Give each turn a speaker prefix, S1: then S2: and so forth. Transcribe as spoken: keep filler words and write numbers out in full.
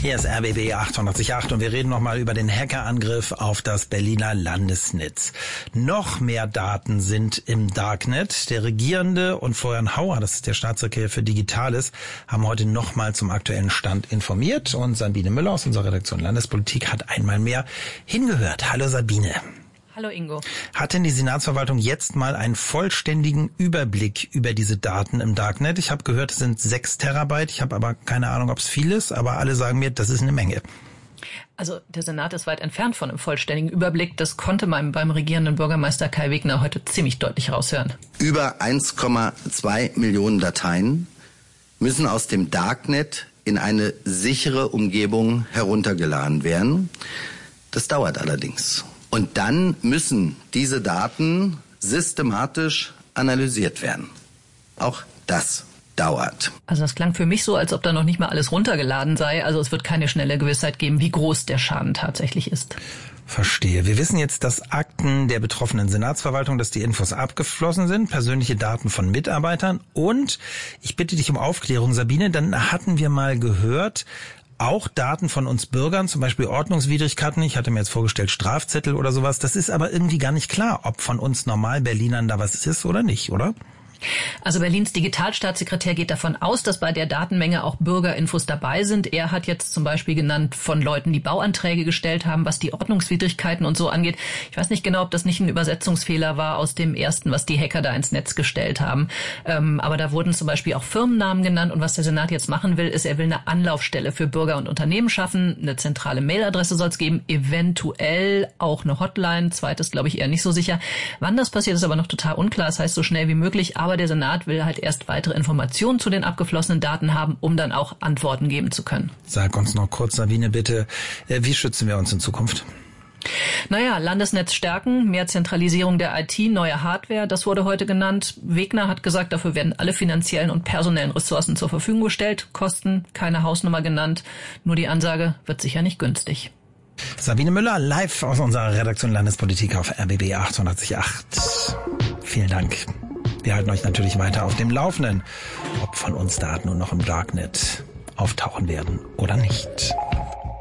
S1: Hier ist R B B achtundachtzig Komma acht und wir reden nochmal über den Hackerangriff auf das Berliner Landesnetz. Noch mehr Daten sind im Darknet. Der Regierende und Florian Hauer, das ist der Staatssekretär für Digitales, haben heute nochmal zum aktuellen Stand informiert. Und Sabine Müller aus unserer Redaktion Landespolitik hat einmal mehr hingehört. Hallo Sabine.
S2: Hallo Ingo.
S1: Hat denn die Senatsverwaltung jetzt mal einen vollständigen Überblick über diese Daten im Darknet? Ich habe gehört, es sind sechs Terabyte. Ich habe aber keine Ahnung, ob es viel ist, aber alle sagen mir, das ist eine Menge.
S2: Also der Senat ist weit entfernt von einem vollständigen Überblick. Das konnte man beim regierenden Bürgermeister Kai Wegner heute ziemlich deutlich raushören.
S3: Über eins Komma zwei Millionen Dateien müssen aus dem Darknet in eine sichere Umgebung heruntergeladen werden. Das dauert allerdings. Und dann müssen diese Daten systematisch analysiert werden. Auch das dauert.
S2: Also das klang für mich so, als ob da noch nicht mal alles runtergeladen sei. Also es wird keine schnelle Gewissheit geben, wie groß der Schaden tatsächlich ist.
S1: Verstehe. Wir wissen jetzt, dass Akten der betroffenen Senatsverwaltung, dass die Infos abgeflossen sind, persönliche Daten von Mitarbeitern. Und ich bitte dich um Aufklärung, Sabine, dann hatten wir mal gehört, auch Daten von uns Bürgern, zum Beispiel Ordnungswidrigkeiten. Ich hatte mir jetzt vorgestellt Strafzettel oder sowas. Das ist aber irgendwie gar nicht klar, ob von uns Normal-Berlinern da was ist oder nicht, oder?
S2: Also Berlins Digitalstaatssekretär geht davon aus, dass bei der Datenmenge auch Bürgerinfos dabei sind. Er hat jetzt zum Beispiel genannt von Leuten, die Bauanträge gestellt haben, was die Ordnungswidrigkeiten und so angeht. Ich weiß nicht genau, ob das nicht ein Übersetzungsfehler war aus dem ersten, was die Hacker da ins Netz gestellt haben. Ähm, aber da wurden zum Beispiel auch Firmennamen genannt. Und was der Senat jetzt machen will, ist, er will eine Anlaufstelle für Bürger und Unternehmen schaffen. Eine zentrale Mailadresse soll es geben, eventuell auch eine Hotline. Zweites glaube ich eher nicht so sicher. Wann das passiert, ist aber noch total unklar. Das heißt, so schnell wie möglich. Aber der Senat will halt erst weitere Informationen zu den abgeflossenen Daten haben, um dann auch Antworten geben zu können.
S1: Sag uns noch kurz, Sabine, bitte, wie schützen wir uns in Zukunft?
S2: Naja, Landesnetz stärken, mehr Zentralisierung der I T, neue Hardware, das wurde heute genannt. Wegner hat gesagt, dafür werden alle finanziellen und personellen Ressourcen zur Verfügung gestellt. Kosten, keine Hausnummer genannt. Nur die Ansage wird sicher nicht günstig.
S1: Sabine Müller, live aus unserer Redaktion Landespolitik auf R B B achtundachtzig Komma acht. Vielen Dank. Wir halten euch natürlich weiter auf dem Laufenden, ob von uns Daten nun noch im Darknet auftauchen werden oder nicht.